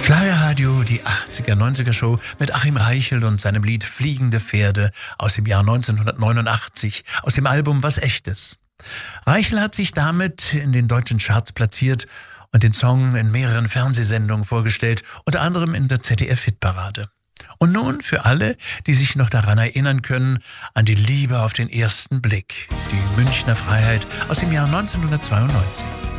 Schlagerradio, die 80er, 90er Show mit Achim Reichel und seinem Lied Fliegende Pferde aus dem Jahr 1989, aus dem Album Was Echtes. Reichel hat sich damit in den deutschen Charts platziert und den Song in mehreren Fernsehsendungen vorgestellt, unter anderem in der ZDF-Hitparade. Und nun für alle, die sich noch daran erinnern können, an die Liebe auf den ersten Blick, die Münchner Freiheit aus dem Jahr 1992.